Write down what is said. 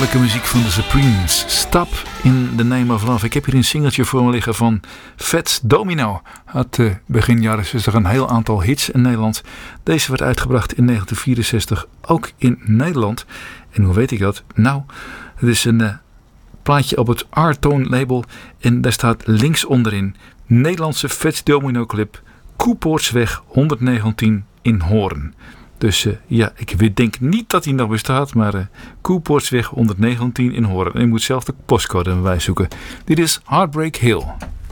heerlijke muziek van de Supremes. Stop in the Name of Love. Ik heb hier een singeltje voor me liggen van Fats Domino. Had begin jaren 60 een heel aantal hits in Nederland. Deze werd uitgebracht in 1964, ook in Nederland. En hoe weet ik dat? Nou, het is een plaatje op het R-Tone label. En daar staat links onderin Nederlandse Fats Domino clip. Koepoortsweg 119 in Hoorn. Dus ik denk niet dat hij nog bestaat, maar Koepoortsweg 119 in Hoorn. En je moet zelf de postcode bij zoeken. Dit is Heartbreak Hill.